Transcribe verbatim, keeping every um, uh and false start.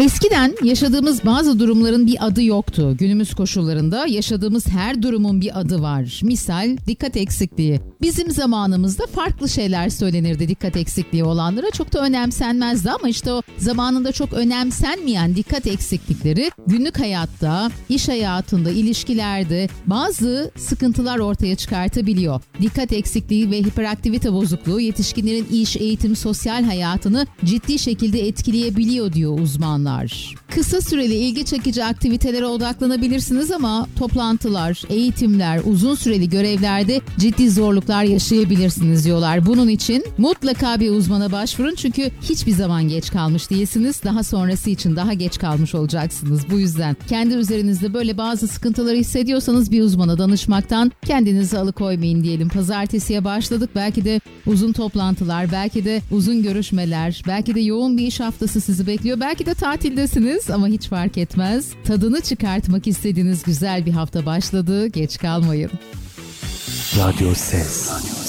Eskiden yaşadığımız bazı durumların bir adı yoktu. Günümüz koşullarında yaşadığımız her durumun bir adı var. Misal dikkat eksikliği. Bizim zamanımızda farklı şeyler söylenirdi dikkat eksikliği olanlara. Çok da önemsenmezdi ama işte o zamanında çok önemsenmeyen dikkat eksiklikleri günlük hayatta, iş hayatında, ilişkilerde bazı sıkıntılar ortaya çıkartabiliyor. Dikkat eksikliği ve hiperaktivite bozukluğu yetişkinlerin iş, eğitim, sosyal hayatını ciddi şekilde etkileyebiliyor diyor uzmanlar. Kısa süreli ilgi çekici aktivitelere odaklanabilirsiniz ama toplantılar, eğitimler, uzun süreli görevlerde ciddi zorluklar yaşayabilirsiniz diyorlar. Bunun için mutlaka bir uzmana başvurun çünkü hiçbir zaman geç kalmış değilsiniz. Daha sonrası için daha geç kalmış olacaksınız. Bu yüzden kendi üzerinizde böyle bazı sıkıntıları hissediyorsanız bir uzmana danışmaktan kendinizi alıkoymayın diyelim. Pazartesiye başladık. Belki de uzun toplantılar, belki de uzun görüşmeler, belki de yoğun bir iş haftası sizi bekliyor. Belki de tatildesiniz ama hiç fark etmez. Tadını çıkartmak istediğiniz güzel bir hafta başladı. Geç kalmayın. Radyo Ses.